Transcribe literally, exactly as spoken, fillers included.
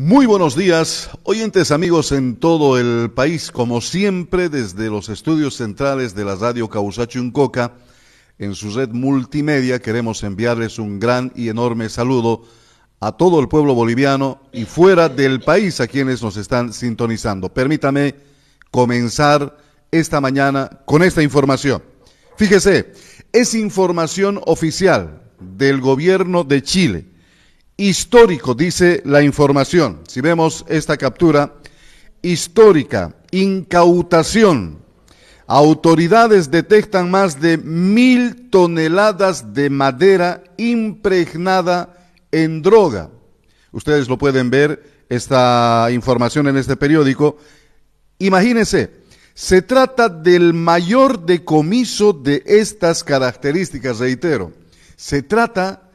Muy buenos días, oyentes amigos en todo el país, como siempre desde los estudios centrales de la radio Causachi-Uncoca, en su red multimedia queremos enviarles un gran y enorme saludo a todo el pueblo boliviano y fuera del país a quienes nos están sintonizando. Permítame comenzar esta mañana con esta información. Fíjese, es información oficial del gobierno de Chile. Histórico, dice la información. Si vemos esta captura, histórica, incautación. Autoridades detectan más de mil toneladas de madera impregnada en droga. Ustedes lo pueden ver, esta información en este periódico. Imagínense, se trata del mayor decomiso de estas características, reitero. Se trata